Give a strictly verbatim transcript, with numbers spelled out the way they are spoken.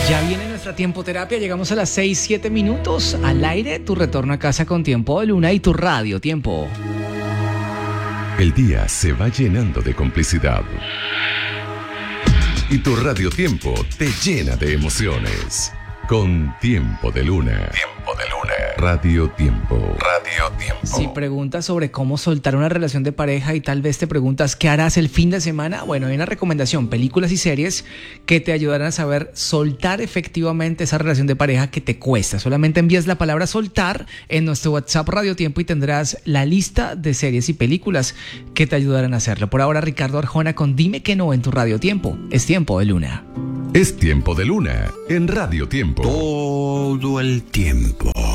Ya viene nuestra tiempoterapia, llegamos a las seis, siete minutos al aire, tu retorno a casa con Tiempo de Luna y tu radio Tiempo. El día se va llenando de complicidad y tu radio Tiempo te llena de emociones. Con Tiempo de Luna. Tiempo de Luna. Radio Tiempo. Radio Tiempo. Si preguntas sobre cómo soltar una relación de pareja y tal vez te preguntas qué harás el fin de semana, bueno, hay una recomendación, películas y series que te ayudarán a saber soltar efectivamente esa relación de pareja que te cuesta. Solamente envías la palabra soltar en nuestro WhatsApp Radio Tiempo y tendrás la lista de series y películas que te ayudarán a hacerlo. Por ahora, Ricardo Arjona con Dime que no en tu Radio Tiempo. Es Tiempo de Luna. Es Tiempo de Luna en Radio Tiempo. Todo el tiempo.